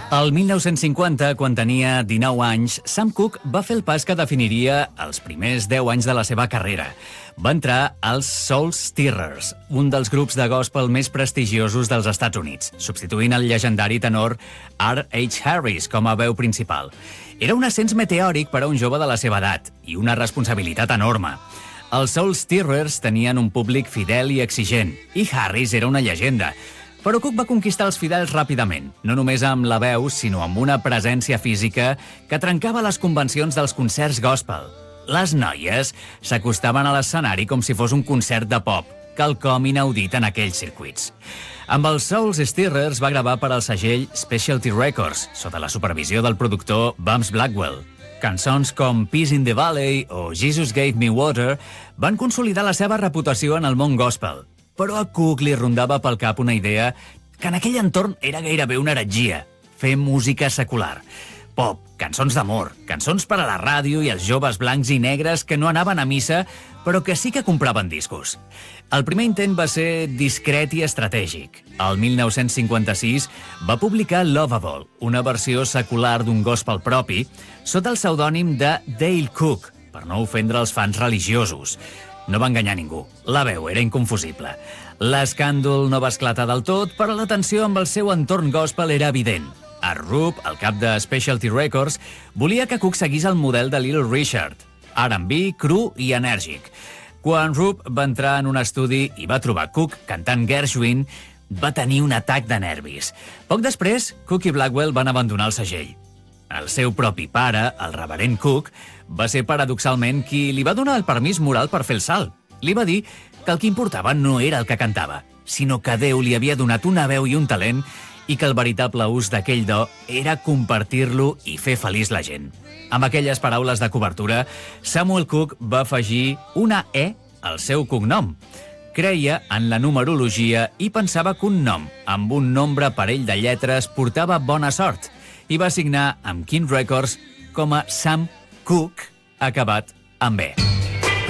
El 1950, quan tenia 19 anys, Sam Cooke va fer el pas que definiria els primers 10 anys de la seva carrera. Va entrar als Soul Stirrers, un dels grups de gospel més prestigiosos dels Estats Units, substituint el llegendari tenor R.H. Harris com a veu principal. Era un ascens meteòric per a un jove de la seva edat i una responsabilitat enorme. Els Soul Stirrers tenien un públic fidel i exigent, i Harris era una llegenda. Però Cooke va conquistar els fidels ràpidament, no només amb la veu, sinó amb una presència física que trencava les convencions dels concerts gospel. Les noies s'acostaven a l'escenari com si fos un concert de pop, quelcom inaudit en aquells circuits. Amb els Soul Stirrers va gravar per al segell Specialty Records, sota la supervisió del productor Bumps Blackwell. Cançons com Peace in the Valley o Jesus Gave Me Water van consolidar la seva reputació en el món gospel. Però a Cooke li rondava pel cap una idea que en aquell entorn era gairebé una heretgia: fer música secular. Pop, cançons d'amor, cançons per a la ràdio i els joves blancs i negres que no anaven a missa, però que sí que compraven discos. El primer intent va ser discret i estratègic. El 1956 va publicar Lovable, una versió secular d'un gospel propi, sota el pseudònim de Dale Cooke, per no ofendre els fans religiosos. No va enganyar ningú. La veu era inconfusible. L'escàndol no va esclatar del tot, però la tensió amb el seu entorn gospel era evident. Art Rupp, el cap de Specialty Records, volia que Cooke seguís el model de Little Richard, R&B, cru i enèrgic. Quan Rupp va entrar en un estudi i va trobar Cooke cantant Gershwin, va tenir un atac de nervis. Poc després, Cooke i Blackwell van abandonar el segell. El seu propi pare, el reverend Cooke, va ser paradoxalment qui li va donar el permís moral per fer el salt. Li va dir que el que importava no era el que cantava, sinó que Déu li havia donat una veu i un talent i que el veritable ús d'aquell do era compartir-lo i fer feliç la gent. Amb aquelles paraules de cobertura, Samuel Cooke va afegir una E al seu cognom. Creia en la numerologia i pensava que un nom amb un nombre parell de lletres portava bona sort, i va signar amb King Records com a Sam Cooke, acabat amb E.